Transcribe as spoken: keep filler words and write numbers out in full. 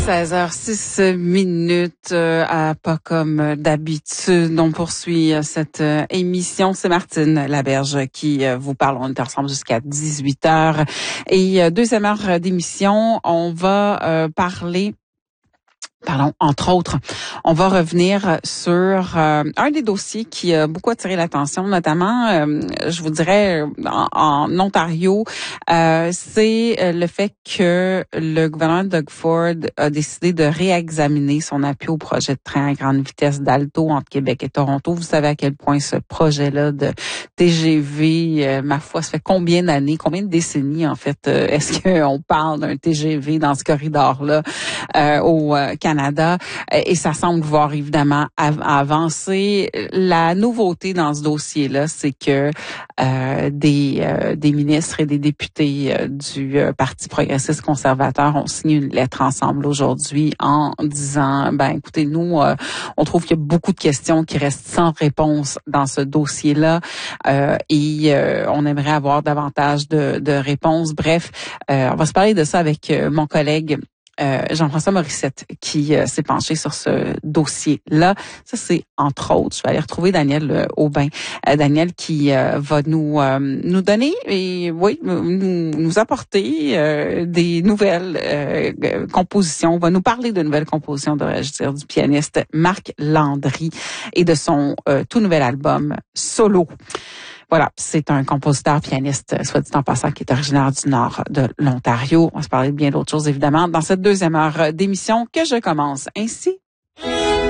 seize heures six minutes, euh, à pas comme d'habitude. On poursuit euh, cette euh, émission. C'est Martine Laberge qui euh, vous parle. On est ensemble jusqu'à dix-huit heures. Et euh, deuxième heure d'émission, on va euh, parler Pardon, entre autres, on va revenir sur euh, un des dossiers qui a beaucoup attiré l'attention, notamment, euh, je vous dirais, en, en Ontario, euh, c'est le fait que le gouvernement de Doug Ford a décidé de réexaminer son appui au projet de train à grande vitesse d'Alto entre Québec et Toronto. Vous savez à quel point ce projet-là de T G V, euh, ma foi, ça fait combien d'années, combien de décennies, en fait, euh, est-ce qu'on parle d'un T G V dans ce corridor-là euh, au euh, Canada, et ça semble voir évidemment av- avancer. La nouveauté dans ce dossier-là, c'est que euh, des euh, des ministres et des députés euh, du euh, Parti progressiste conservateur ont signé une lettre ensemble aujourd'hui en disant, ben écoutez, nous, euh, on trouve qu'il y a beaucoup de questions qui restent sans réponse dans ce dossier-là, euh, et euh, on aimerait avoir davantage de, de réponses. Bref, euh, on va se parler de ça avec euh, mon collègue Euh, Jean-François Morissette qui euh, s'est penché sur ce dossier-là. Ça, c'est entre autres, je vais aller retrouver Daniel euh, Aubin. Euh, Daniel qui euh, va nous euh, nous donner et oui, nous, nous apporter euh, des nouvelles euh, compositions, va nous parler de nouvelles compositions, devrais-je dire, du pianiste Marc Landry et de son euh, tout nouvel album Solo. Voilà, c'est un compositeur pianiste, soit dit en passant, qui est originaire du nord de l'Ontario. On va se parler de bien d'autres choses, évidemment, dans cette deuxième heure d'émission que je commence ainsi.